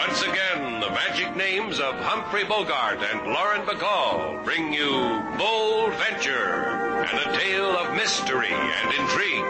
Once again, the magic names of Humphrey Bogart and Lauren Bacall bring you Bold Venture and a tale of mystery and intrigue.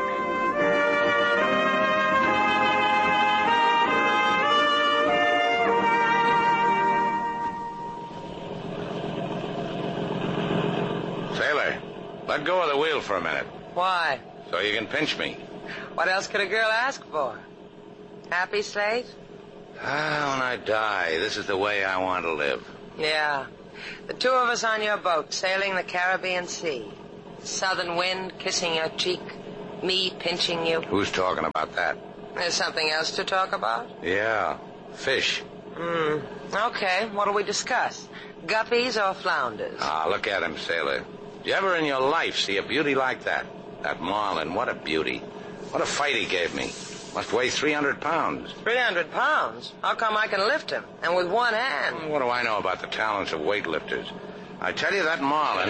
Sailor, let go of the wheel for a minute. Why? So you can pinch me. What else could a girl ask for? Happy, Slate? When I die, this is the way I want to live. Yeah. The two of us on your boat, sailing the Caribbean Sea. Southern wind kissing your cheek, me pinching you. Who's talking about that? There's something else to talk about? Yeah, fish. Okay, what'll we discuss? Guppies or flounders? Look at him, Sailor. Did you ever in your life see a beauty like that? That marlin, what a beauty. What a fight he gave me. Must weigh 300 pounds. 300 pounds? How come I can lift him? And with one hand? What do I know about the talents of weightlifters? I tell you, that marlin...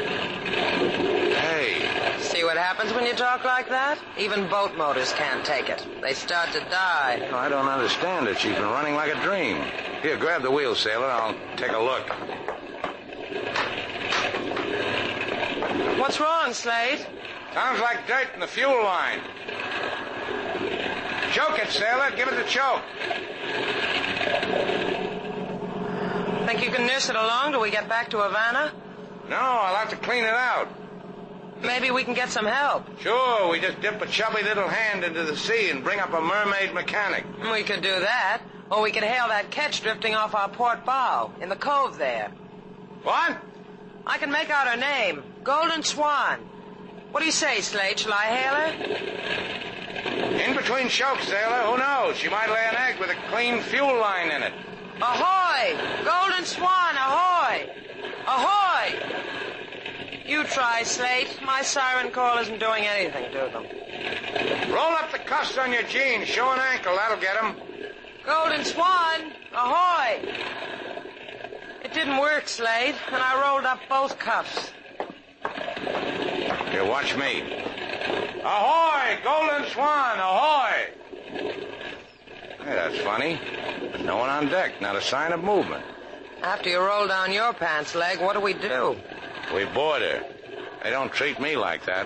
Hey. See what happens when you talk like that? Even boat motors can't take it. They start to die. I don't understand it. She's been running like a dream. Here, grab the wheel, Sailor. I'll take a look. What's wrong, Slate? Sounds like dirt in the fuel line. Choke it, Sailor. Give it a choke. Think you can nurse it along till we get back to Havana? No, I'll have to clean it out. Maybe we can get some help. Sure, we just dip a chubby little hand into the sea and bring up a mermaid mechanic. We could do that. Or we could hail that ketch drifting off our port bow, in the cove there. What? I can make out her name. Golden Swan. What do you say, Slate? Shall I hail her? In between chokes, Sailor. Who knows? She might lay an egg with a clean fuel line in it. Ahoy! Golden Swan, ahoy! Ahoy! You try, Slate. My siren call isn't doing anything to them. Roll up the cuffs on your jeans. Show an ankle. That'll get 'em. Golden Swan, ahoy! It didn't work, Slate, and I rolled up both cuffs. Here, watch me. Ahoy! Golden Swan, ahoy! Hey, that's funny. No one on deck, not a sign of movement. After you roll down your pants leg, what do? We board her. They don't treat me like that.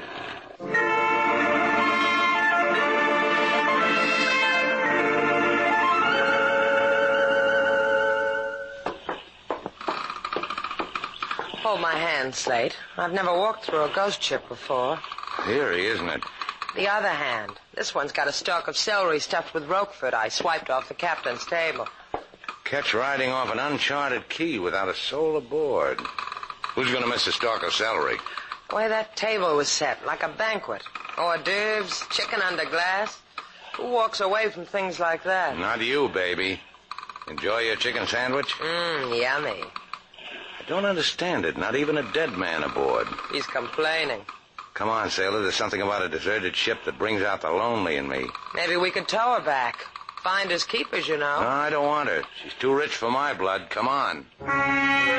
Hold my hand, Slate. I've never walked through a ghost ship before. Eerie, isn't it? The other hand. This one's got a stalk of celery stuffed with Roquefort I swiped off the captain's table. Catch riding off an uncharted key without a soul aboard. Who's going to miss a stalk of celery? The way that table was set, like a banquet. Hors d'oeuvres, chicken under glass. Who walks away from things like that? Not you, baby. Enjoy your chicken sandwich? Yummy. I don't understand it. Not even a dead man aboard. He's complaining. Come on, sailor. There's something about a deserted ship that brings out the lonely in me. Maybe we could tow her back. Finders keepers, you know. No, I don't want her. She's too rich for my blood. Come on.